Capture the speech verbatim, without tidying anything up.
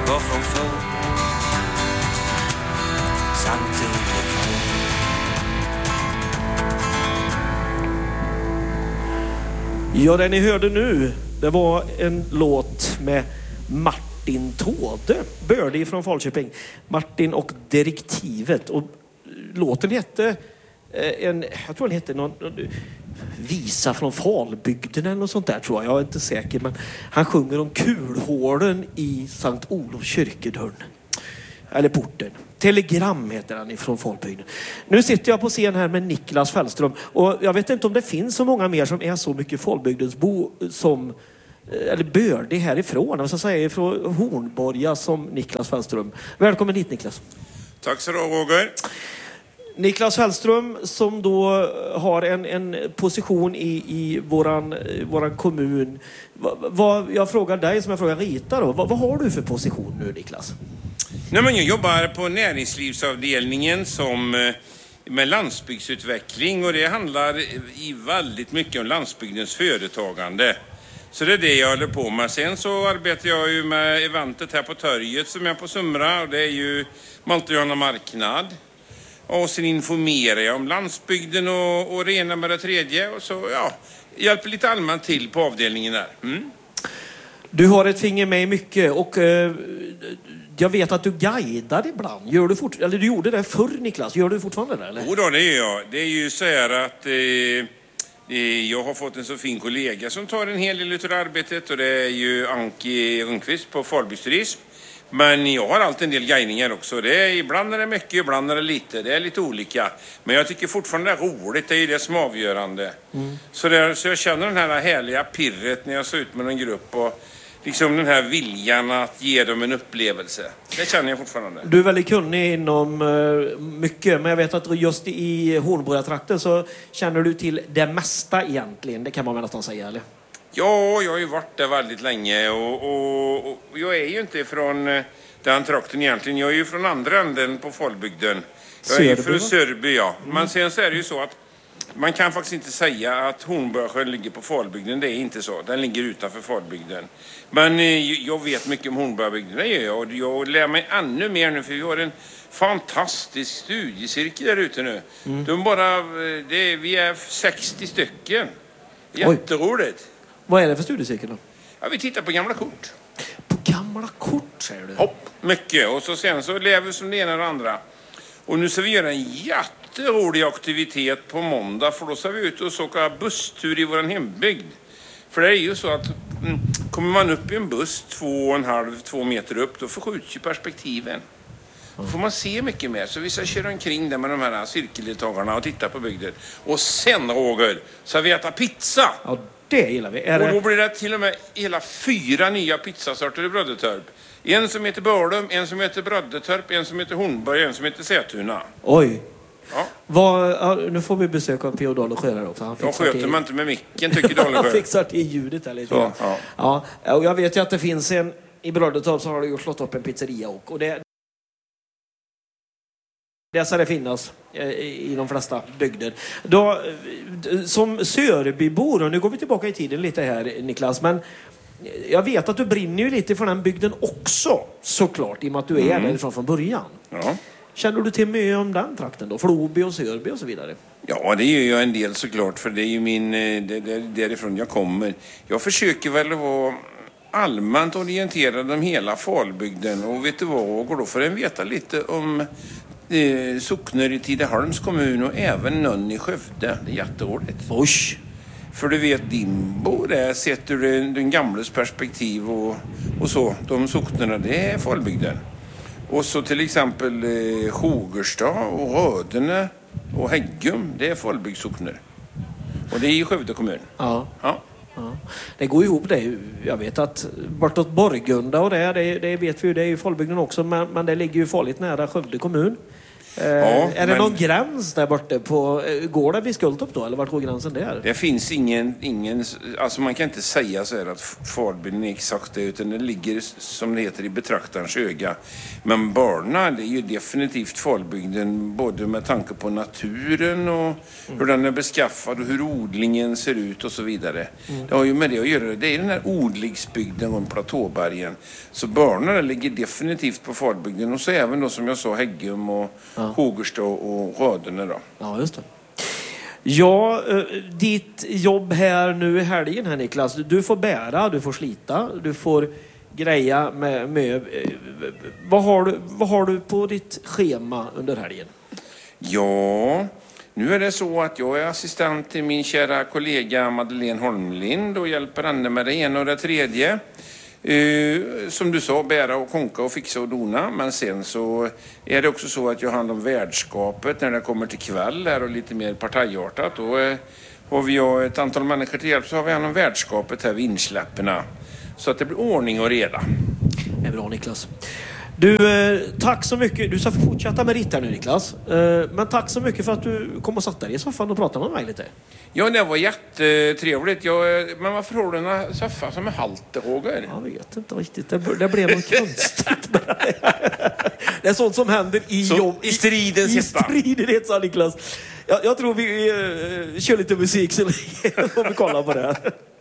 var från förr. Samtidigt. Ja, det ni hörde nu, det var en låt med Martin Tåde, Birdie från Falköping. Martin och Direktivet. Och låten hette en, jag tror den hette någon visa från Falbygden eller något sånt där, tror jag. Jag är inte säker, men han sjunger om kulhålen i Sankt Olofs kyrkedörn. Eller porten. Telegram heter han ifrån Falbygden. Nu sitter jag på scen här med Niklas Fällström. Och jag vet inte om det finns så många mer som är så mycket Falbygdens bo som, eller Birdie härifrån. Jag ska säga från Hornborga som Niklas Fällström. Välkommen hit, Niklas. Tack så du, Roger. Niklas Fällström som då har en, en position i, i våran, våran kommun. Va, va, jag frågar dig som jag frågar Rita då. Va, vad har du för position nu, Niklas? Nej, men jag jobbar på näringslivsavdelningen som med landsbygdsutveckling, och det handlar i väldigt mycket om landsbygdens företagande. Så det är det jag håller på med. Sen så arbetar jag ju med eventet här på Torget som är på Sumra, och det är ju Maltujana marknad. Och sen informerar jag om landsbygden och, och rena med det tredje, och så ja, hjälper lite allmänt till på avdelningen där. Mm. Du har ett finger med i mycket, och eh, jag vet att du guidar ibland. Gör du fort, eller du gjorde det förr, Niklas. Gör du fortfarande det, eller? Jo då, det gör jag. Det är ju så här att eh, eh, jag har fått en så fin kollega som tar en hel del av arbetet, och det är ju Anki Rundqvist på Falbygdsturism. Men jag har alltid en del guidningar också. Det är, ibland är det mycket, ibland är det lite. Det är lite olika. Men jag tycker fortfarande det är roligt. Det är ju det som är avgörande. Mm. Så, det, så jag känner den här härliga pirret när jag ser ut med en grupp. Och liksom den här viljan att ge dem en upplevelse. Det känner jag fortfarande. Du är väldigt kunnig inom uh, mycket. Men jag vet att just i Hornborgatrakten så känner du till det mesta egentligen. Det kan man väl nästan säga, eller? Ja, jag har ju varit där väldigt länge, och, och, och jag är ju inte från den trakten egentligen. Jag är ju från andra änden på Falbygden. Jag är ju från Sörby, ja. Mm. Men sen så är det ju så att man kan faktiskt inte säga att Hornborgasjön ligger på Falbygden. Det är inte så. Den ligger utanför Falbygden. Men eh, jag vet mycket om Hornborgabygden, det gör jag. Och jag lär mig ännu mer nu, för vi har en fantastisk studiecirkel där ute nu. Mm. De bara, det är, vi är sextio stycken. Jätteroligt. Oj. Vad är det för studiecirkel då? Ja, vi tittar på gamla kort. På gamla kort, säger du? Hopp, mycket. Och så sen så lever vi som det ena och det andra. Och nu ska vi göra en jätterolig aktivitet på måndag. För då ska vi ut och åka busstur i vår hembygd. För det är ju så att mm, kommer man upp i en buss två och en halv, två meter upp, då förskjuts ju perspektiven. Då får man se mycket mer. Så vi ska köra omkring där med de här cirkeldeltagarna och titta på bygden. Och sen, Roger, så vi äta pizza. Ja, det gillar vi. Är och det... då blir det till och med hela fyra nya pizzasorter i Brödetorp. En som heter Börlum, en som heter Brödetorp, en som heter Hornborg, en som heter Sätuna. Oj. Ja. Vad, ja, nu får vi besöka P O Dalesjö också. Han jag sköter till... man inte med micken, tycker Dalesjö. Han fixar till ljudet här lite. Så, ja. Ja, och jag vet ju att det finns en, i Brödetorp så har det ju slått upp en pizzeria och, och det det ska det finnas i de flesta bygder. Då, som Sörbybor, och nu går vi tillbaka i tiden lite här, Niklas, men jag vet att du brinner ju lite för den bygden också, såklart, i och med att du är mm. därifrån från början. Ja. Känner du till mycket om den trakten då? Floby och Sörby och så vidare? Ja, det gör jag en del såklart, för det är ju min, det, det, därifrån jag kommer. Jag försöker väl att vara allmänt orienterad om hela Falbygden, och vet du vad, går då för en veta lite om eh, sockner i Tidaholms kommun och även någon i Skövde. Det är jätteroligt. Oj! För du vet, Dimbo, där sätter du den gamles perspektiv och, och så. De socknerna, det är Falbygden. Och så till exempel eh, Hogerstad och Rödene och Häggum, det är Falbygdssockner. Och det är i Skövde kommun. Ja. Ja. Ja. Det går ihop det. Jag vet att bortåt Borgunda och det, det, det vet vi ju, det är ju Falbygden också, men, men det ligger ju farligt nära Skövde kommun. Eh, ja, är det men... någon gräns där borta på... Går det vid Skultorp då? Eller vart går gränsen där? Det finns ingen... ingen alltså man kan inte säga så här att Falbygden är exakt det, utan det ligger som det heter i betraktarens öga. Men Barna, det är ju definitivt Falbygden, både med tanke på naturen och mm. hur den är beskaffad och hur odlingen ser ut och så vidare. Mm. Det har ju med det att göra. Det är den här odlingsbygden om platåbergen. Så Barna ligger definitivt på Falbygden, och så även då som jag sa Häggum och ja. Hågerstad och Rödene då. Ja, just det. Ja, ditt jobb här nu i helgen här, Niklas. Du får bära, du får slita, du får greja med... med vad, har du, vad har du på ditt schema under helgen? Ja, nu är det så att jag är assistent till min kära kollega Madeleine Holmlind och hjälper henne med det ena och det tredje. Uh, som du sa, bära och konka och fixa och dona. Men sen så är det också så att jag har hand om värdskapet när det kommer till kväll här och lite mer partajartat. Då uh, har vi ju ett antal människor till hjälp, så har vi hand om värdskapet här vid insläpperna. Så att det blir ordning och reda. Det är bra, Niklas. Du, eh, tack så mycket. Du ska fortsätta med ditt här nu, Niklas. Eh, men tack så mycket för att du kom och satt där i soffan och pratade med mig lite. Ja, det var jättetrevligt. Jag, men varför har du en soffa som är halt, Roger? Jag vet inte riktigt. Det, det blev något konstigt. Det är sånt som händer i så, jobb. I stridens I, i striden, sa Niklas. Jag, jag tror vi uh, kör lite musik så får vi kolla på det här.